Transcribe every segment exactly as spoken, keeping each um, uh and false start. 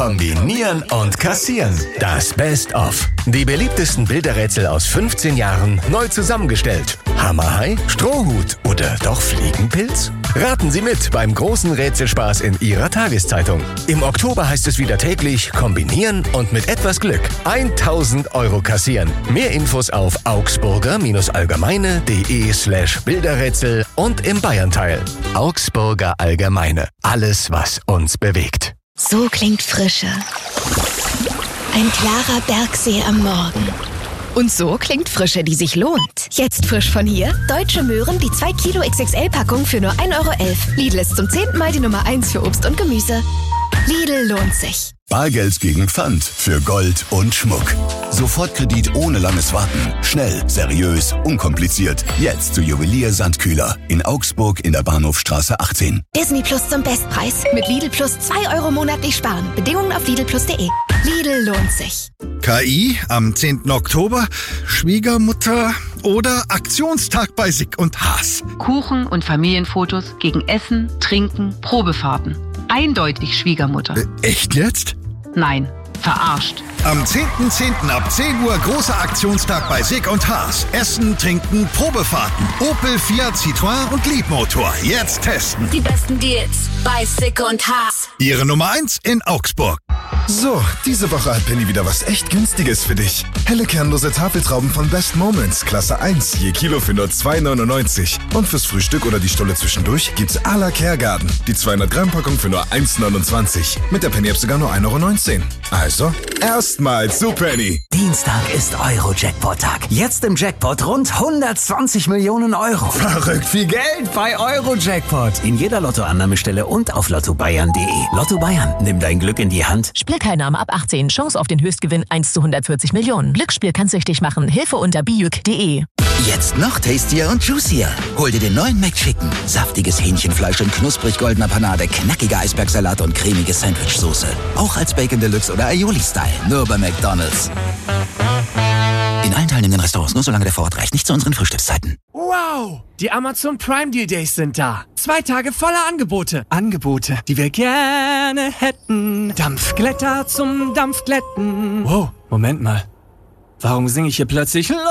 Kombinieren und kassieren. Das Best-of. Die beliebtesten Bilderrätsel aus fünfzehn Jahren neu zusammengestellt. Hammerhai, Strohhut oder doch Fliegenpilz? Raten Sie mit beim großen Rätselspaß in Ihrer Tageszeitung. Im Oktober heißt es wieder täglich kombinieren und mit etwas Glück tausend Euro kassieren. Mehr Infos auf augsburger-allgemeine.de slash Bilderrätsel und im Bayernteil. Augsburger Allgemeine. Alles, was uns bewegt. So klingt Frische. Ein klarer Bergsee am Morgen. Und so klingt Frische, die sich lohnt. Jetzt frisch von hier. Deutsche Möhren, die zwei Kilo X X L-Packung für nur ein Euro elf. Lidl ist zum zehnten Mal die Nummer eins für Obst und Gemüse. Lidl lohnt sich. Bargeld gegen Pfand für Gold und Schmuck. Sofortkredit ohne langes Warten. Schnell, seriös, unkompliziert. Jetzt zu Juwelier Sandkühler in Augsburg in der Bahnhofstraße achtzehn. Disney Plus zum Bestpreis. Mit Lidl Plus zwei Euro monatlich sparen. Bedingungen auf lidl plus punkt de. Lidl lohnt sich. K I am zehnten Oktober. Schwiegermutter oder Aktionstag bei Sick und Haas. Kuchen und Familienfotos gegen Essen, Trinken, Probefahrten. Eindeutig Schwiegermutter. Äh, echt jetzt? Nein, verarscht. Am zehnten zehnten ab zehn Uhr großer Aktionstag bei Sick und Haas. Essen, Trinken, Probefahrten. Opel, Fiat, Citroën und Liebmotor. Jetzt testen. Die besten Deals bei Sick und Haas. Ihre Nummer eins in Augsburg. So, diese Woche hat Penny wieder was echt Günstiges für dich. Helle kernlose Tafeltrauben von Best Moments, Klasse eins, je Kilo für nur zwei neunundneunzig. Und fürs Frühstück oder die Stulle zwischendurch gibt's à la Kergarten. Die zweihundert Gramm Packung für nur eins neunundzwanzig. Mit der Penny-App sogar nur ein Euro neunzehn. Also, erstmals zu Penny. Dienstag ist Euro-Jackpot-Tag. Jetzt im Jackpot rund hundertzwanzig Millionen Euro. Verrückt viel Geld bei Euro-Jackpot. In jeder Lottoannahmestelle und auf lotto bayern punkt de. Lotto Bayern, nimm dein Glück in die Hand. Spielteilnahme ab achtzehn. Chance auf den Höchstgewinn eins zu hundertvierzig Millionen. Glücksspiel kann süchtig machen. Hilfe unter bijuk punkt de. Jetzt noch tastier und juicier. Hol dir den neuen McChicken. Saftiges Hähnchenfleisch in knusprig goldener Panade, knackige Eisbergsalat und cremige Sandwichsoße. Auch als Bacon Deluxe oder Aioli-Style. Nur bei McDonald's. In allen teilnehmenden Restaurants, nur solange der Vorrat reicht. Nicht zu unseren Frühstückszeiten. Wow! Die Amazon Prime Deal Days sind da. Zwei Tage voller Angebote. Angebote, die wir gerne hätten. Dampfglätter zum Dampfglätten. Wow, Moment mal. Warum singe ich hier plötzlich los?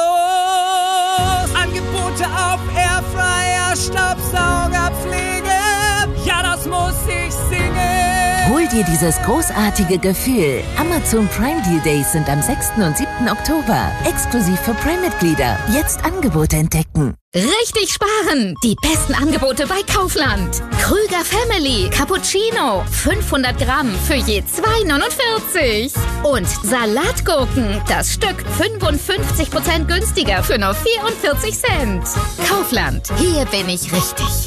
Angebote auf Airfryer, Staubsaugerpflege. Ja, das muss ich singen. Hol dir dieses großartige Gefühl. Amazon Prime Deal Days sind am sechsten und siebten Oktober. Exklusiv für Prime-Mitglieder. Jetzt Angebote entdecken. Richtig sparen! Die besten Angebote bei Kaufland. Krüger Family Cappuccino. fünfhundert Gramm für je zwei neunundvierzig. Und Salatgurken. Das Stück fünfundfünfzig Prozent günstiger für nur vierundvierzig Cent. Kaufland. Hier bin ich richtig.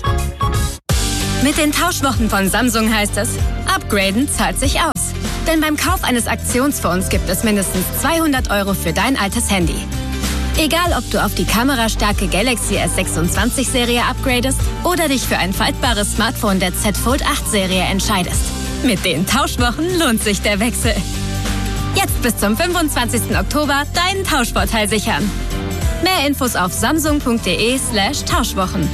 Mit den Tauschwochen von Samsung heißt es, upgraden zahlt sich aus. Denn beim Kauf eines Aktionsfonds gibt es mindestens zweihundert Euro für dein altes Handy. Egal, ob du auf die kamerastarke Galaxy S sechsundzwanzig Serie upgradest oder dich für ein faltbares Smartphone der Z Fold acht Serie entscheidest. Mit den Tauschwochen lohnt sich der Wechsel. Jetzt bis zum fünfundzwanzigsten Oktober deinen Tauschvorteil sichern. Mehr Infos auf samsung punkt de slash Tauschwochen.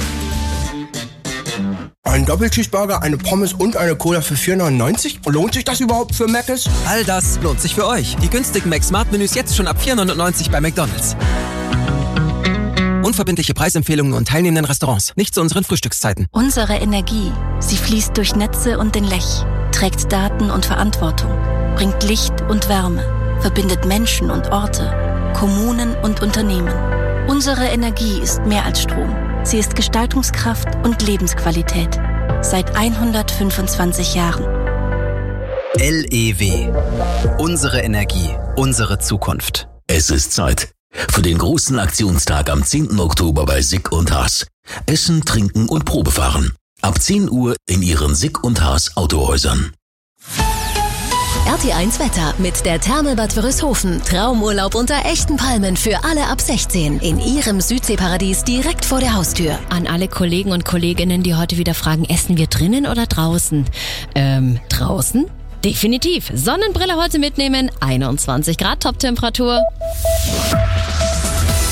Ein Doppelcheeseburger, eine Pommes und eine Cola für vier neunundneunzig? Lohnt sich das überhaupt für Mc's? All das lohnt sich für euch. Die günstigen Mac-Smart-Menüs jetzt schon ab vier neunundneunzig bei McDonald's. Unverbindliche Preisempfehlungen und teilnehmenden Restaurants. Nicht zu unseren Frühstückszeiten. Unsere Energie, sie fließt durch Netze und den Lech, trägt Daten und Verantwortung, bringt Licht und Wärme, verbindet Menschen und Orte, Kommunen und Unternehmen. Unsere Energie ist mehr als Strom. Sie ist Gestaltungskraft und Lebensqualität. Seit hundertfünfundzwanzig Jahren. L E W. Unsere Energie, unsere Zukunft. Es ist Zeit für den großen Aktionstag am zehnten Oktober bei Sick und Haas. Essen, Trinken und Probefahren. Ab zehn Uhr in Ihren Sick und Haas Autohäusern. R T eins Wetter mit der Therme Bad Wörishofen. Traumurlaub unter echten Palmen für alle ab sechzehn. In Ihrem Südseeparadies direkt vor der Haustür. An alle Kollegen und Kolleginnen, die heute wieder fragen, essen wir drinnen oder draußen? Ähm, draußen? Definitiv. Sonnenbrille heute mitnehmen. einundzwanzig Grad Toptemperatur.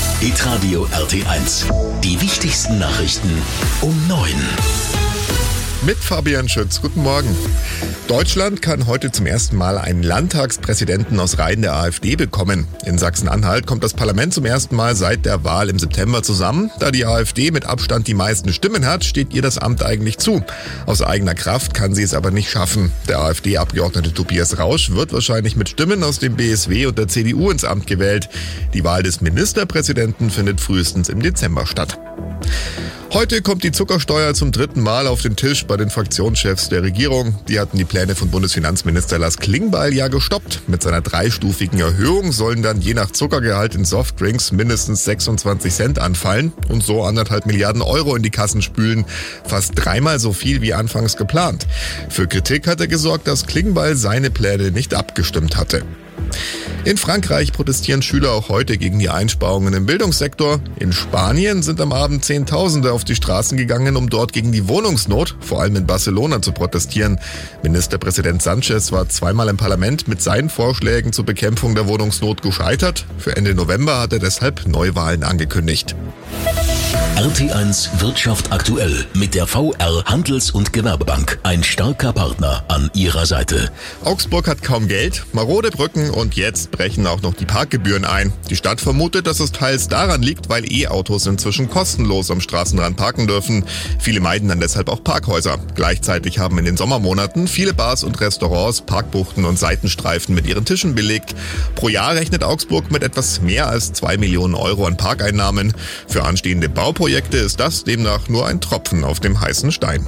Hitradio R T eins. Die wichtigsten Nachrichten um neun. Mit Fabian Schütz. Guten Morgen. Deutschland kann heute zum ersten Mal einen Landtagspräsidenten aus Reihen der AfD bekommen. In Sachsen-Anhalt kommt das Parlament zum ersten Mal seit der Wahl im September zusammen. Da die AfD mit Abstand die meisten Stimmen hat, steht ihr das Amt eigentlich zu. Aus eigener Kraft kann sie es aber nicht schaffen. Der AfD-Abgeordnete Tobias Rausch wird wahrscheinlich mit Stimmen aus dem B S W und der C D U ins Amt gewählt. Die Wahl des Ministerpräsidenten findet frühestens im Dezember statt. Heute kommt die Zuckersteuer zum dritten Mal auf den Tisch bei den Fraktionschefs der Regierung. Die hatten die Pläne von Bundesfinanzminister Lars Klingbeil ja gestoppt. Mit seiner dreistufigen Erhöhung sollen dann je nach Zuckergehalt in Softdrinks mindestens sechsundzwanzig Cent anfallen und so anderthalb Milliarden Euro in die Kassen spülen. Fast dreimal so viel wie anfangs geplant. Für Kritik hat er gesorgt, dass Klingbeil seine Pläne nicht abgestimmt hatte. In Frankreich protestieren Schüler auch heute gegen die Einsparungen im Bildungssektor. In Spanien sind am Abend Zehntausende auf die Straßen gegangen, um dort gegen die Wohnungsnot, vor allem in Barcelona, zu protestieren. Ministerpräsident Sánchez war zweimal im Parlament mit seinen Vorschlägen zur Bekämpfung der Wohnungsnot gescheitert. Für Ende November hat er deshalb Neuwahlen angekündigt. R T eins Wirtschaft aktuell mit der V R Handels- und Gewerbebank. Ein starker Partner an ihrer Seite. Augsburg hat kaum Geld, marode Brücken und jetzt brechen auch noch die Parkgebühren ein. Die Stadt vermutet, dass es teils daran liegt, weil E-Autos inzwischen kostenlos am Straßenrand parken dürfen. Viele meiden dann deshalb auch Parkhäuser. Gleichzeitig haben in den Sommermonaten viele Bars und Restaurants Parkbuchten und Seitenstreifen mit ihren Tischen belegt. Pro Jahr rechnet Augsburg mit etwas mehr als zwei Millionen Euro an Parkeinnahmen. Für anstehende Bauprojekte ist das demnach nur ein Tropfen auf dem heißen Stein.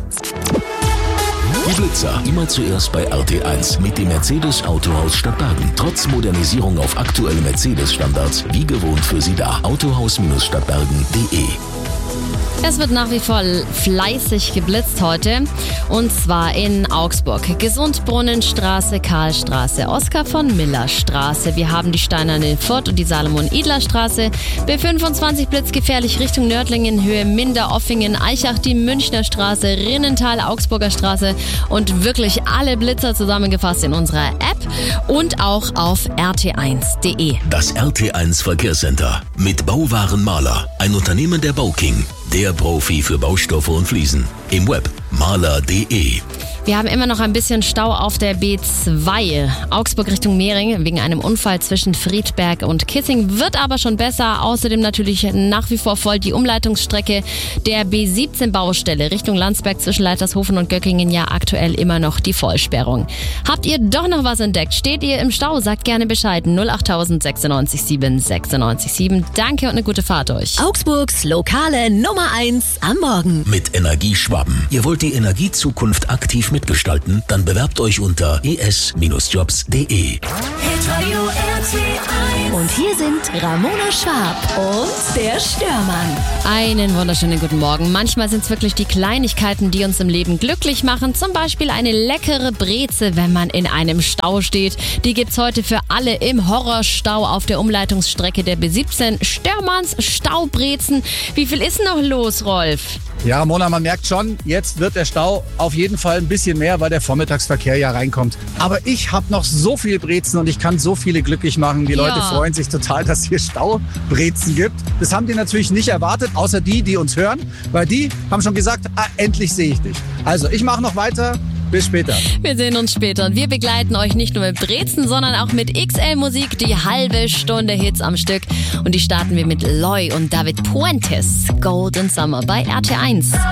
Die Blitzer immer zuerst bei R T eins mit dem Mercedes Autohaus Stadtbergen. Trotz Modernisierung auf aktuelle Mercedes-Standards, wie gewohnt für Sie da. autohaus Stadtbergen punkt de. Es wird nach wie vor fleißig geblitzt heute, und zwar in Augsburg. Gesundbrunnenstraße, Karlstraße, Oskar von Miller Straße. Wir haben die Steinerne Furt und die Salomon-Idler-Straße. B fünfundzwanzig blitzgefährlich Richtung Nördlingen, Höhe Minder-Offingen, Eichach, die Münchner Straße, Rinnental, Augsburger Straße und wirklich alle Blitzer zusammengefasst in unserer App und auch auf r t eins punkt de. Das R T eins Verkehrscenter mit Bauwarenmaler, ein Unternehmen der Bauking. Der Profi für Baustoffe und Fliesen. Im Web maler punkt de. Wir haben immer noch ein bisschen Stau auf der B zwei. Augsburg Richtung Mehring wegen einem Unfall zwischen Friedberg und Kissing. Wird aber schon besser. Außerdem natürlich nach wie vor voll die Umleitungsstrecke der B siebzehn Baustelle Richtung Landsberg zwischen Leitershofen und Göckingen. Ja, aktuell immer noch die Vollsperrung. Habt ihr doch noch was entdeckt? Steht ihr im Stau? Sagt gerne Bescheid. null acht sechsundneunzig sieben sechsundneunzig sieben. Danke und eine gute Fahrt euch. Augsburgs lokale Nummer eins am Morgen. Mit Energieschwaben. Ihr wollt die Energiezukunft aktiv mitgestalten? Dann bewerbt euch unter e s jobs punkt de. Und hier sind Ramona Schwab und der Störmann. Einen wunderschönen guten Morgen. Manchmal sind es wirklich die Kleinigkeiten, die uns im Leben glücklich machen. Zum Beispiel eine leckere Breze, wenn man in einem Stau steht. Die gibt's heute für alle im Horrorstau auf der Umleitungsstrecke der B siebzehn. Störmanns Staubrezen. Wie viel ist noch los, Rolf? Ja, Mona, man merkt schon, jetzt wird der Stau auf jeden Fall ein bisschen mehr, weil der Vormittagsverkehr ja reinkommt. Aber ich habe noch so viele Brezen und ich kann so viele glücklich machen. Die Leute Ja. freuen sich total, dass es hier Staubrezen gibt. Das haben die natürlich nicht erwartet, außer die, die uns hören, weil die haben schon gesagt, ah, endlich sehe ich dich. Also, ich mache noch weiter. Bis später. Wir sehen uns später und wir begleiten euch nicht nur mit Brezen, sondern auch mit X L-Musik, die halbe Stunde Hits am Stück. Und die starten wir mit Loy und David Puentes, Golden Summer bei R T eins.